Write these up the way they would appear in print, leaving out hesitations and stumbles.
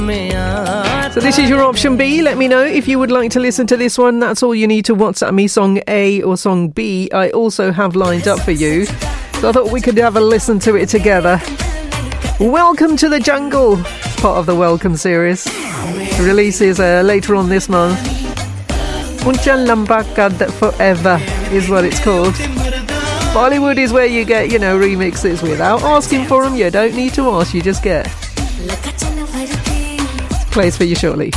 So this is your option B. Let me know if you would like to listen to this one. That's all you need to WhatsApp me, song A or song B. I also have lined up for you. So I thought we could have a listen to it together. Welcome to the Jungle, part of the Welcome series. Releases later on this month. Uncha Lambakad Forever is what it's called. Bollywood is where you get, remixes without asking for them. You don't need to ask, you just get. Plays for you shortly.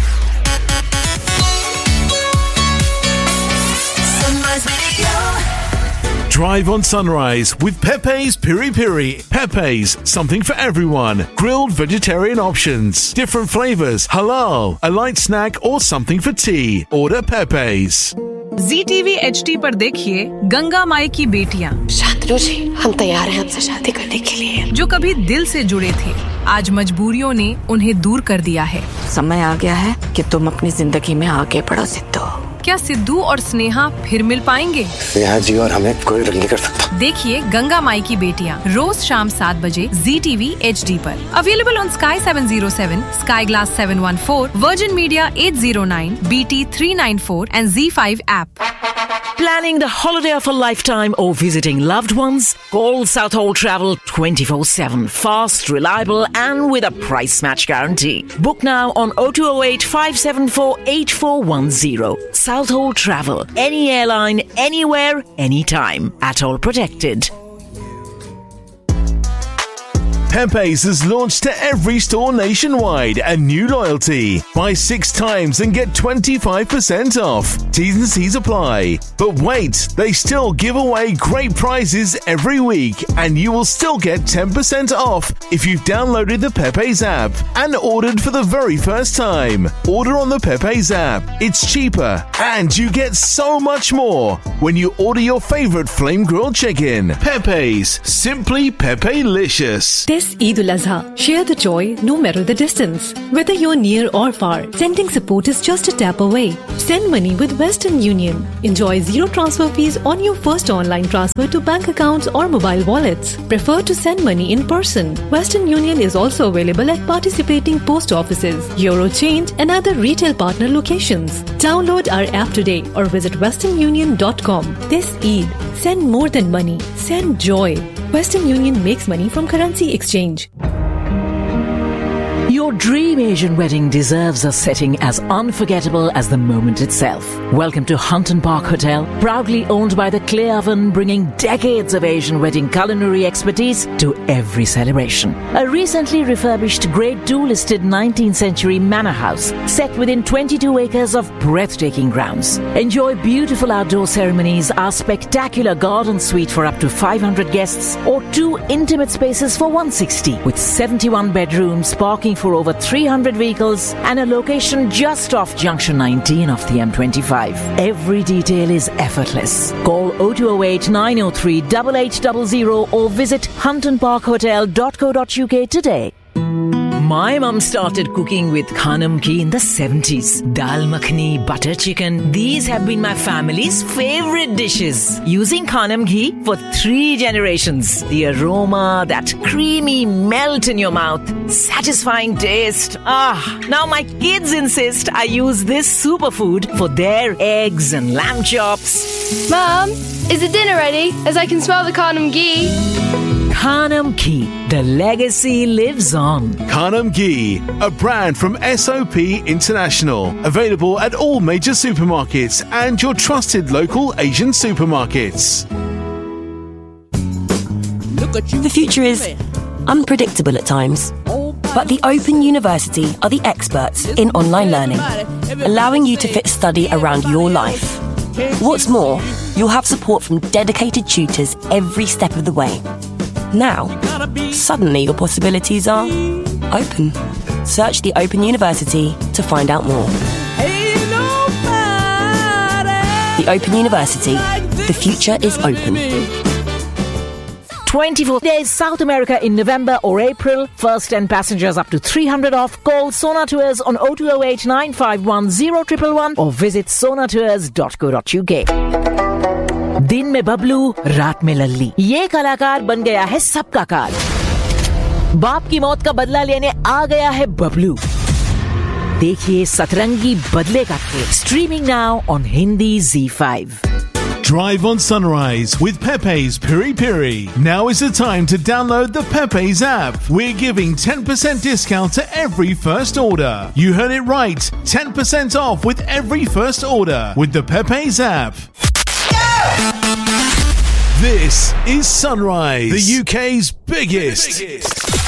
Drive on Sunrise with Pepe's Piri Piri. Pepe's, something for everyone. Grilled vegetarian options, different flavors, halal, a light snack or something for tea. Order Pepe's. ZTV HD पर देखिए गंगा माई की बेटियां। शांतनु जी, हम तैयार हैं आपसे शादी करने के लिए। जो कभी दिल से जुड़े थे, आज मजबूरियों ने उन्हें दूर कर दिया है। समय आ गया है कि तुम अपनी जिंदगी में आगे बढ़ो सिद्धू। क्या सिद्धू और स्नेहा फिर मिल पाएंगे? स्नेहा जी और हमें कोई नहीं कर सकता। देखिए गंगा माई की बेटियां रोज शाम 7 बजे ZTV HD पर। Available on Sky 707, Sky Glass 714, Virgin Media 809, BT 394 and Z5 app. Planning the holiday of a lifetime or visiting loved ones? Call Southall Travel 24/7. Fast, reliable and with a price match guarantee. Book now on 0208 574 8410. Southall Travel. Any airline, anywhere, anytime. At all protected. Pepe's has launched to every store nationwide a new loyalty. Buy 6 times and get 25% off. T's and C's apply. But wait, they still give away great prizes every week and you will still get 10% off if you've downloaded the Pepe's app and ordered for the very first time. Order on the Pepe's app. It's cheaper and you get so much more when you order your favorite flame grilled chicken. Pepe's. Simply Pepe-licious. This Eid al-Azha, share the joy no matter the distance. Whether you're near or far, sending support is just a tap away. Send money with Western Union. Enjoy zero transfer fees on your first online transfer to bank accounts or mobile wallets. Prefer to send money in person. Western Union is also available at participating post offices, Eurochange and other retail partner locations. Download our app today or visit westernunion.com. This Eid, send more than money. Send joy. Western Union makes money from currency exchange. Your dream Asian wedding deserves a setting as unforgettable as the moment itself. Welcome to Hunton Park Hotel, proudly owned by the Clay Oven, bringing decades of Asian wedding culinary expertise to every celebration. A recently refurbished Grade 2 listed 19th century manor house set within 22 acres of breathtaking grounds. Enjoy beautiful outdoor ceremonies, our spectacular garden suite for up to 500 guests, or 2 intimate spaces for 160 with 71 bedrooms, parking for over 300 vehicles and a location just off Junction 19 of the M25. Every detail is effortless. Call 0208 903 8800 or visit huntonparkhotel.co.uk today. My mum started cooking with Khanam ghee in the 70s. Dal makhani, butter chicken, these have been my family's favorite dishes. Using Khanam ghee for 3 generations. The aroma, that creamy melt in your mouth, satisfying taste. Now my kids insist I use this superfood for their eggs and lamb chops. Mum, is the dinner ready? As I can smell the Khanam ghee. Khanam ghee, the legacy lives on. Khanam ghee, a brand from SOP International. Available at all major supermarkets and your trusted local Asian supermarkets. The future is unpredictable at times, but the Open University are the experts in online learning, allowing you to fit study around your life. What's more, you'll have support from dedicated tutors every step of the way. Now, suddenly your possibilities are open. Search the Open University to find out more. The Open University. The future is open. 24 days South America in November or April. First 10 passengers up to 300 off. Call Sona Tours on 0208 951 0111 or visit sonatours.co.uk. दिन में बबलू, रात में लल्ली, ये कलाकार बन गया है सबका कार। बाप की मौत का बदला लेने आ गया है बबलू। देखिए सतरंगी बदलेगा खेल. Streaming now on Hindi Z5. Drive on Sunrise with Pepe's Piri Piri. Now is the time to download the Pepe's app. We're giving 10% discount to every first order. You heard it right. 10% off with every first order with the Pepe's app. This is Sunrise, the UK's biggest.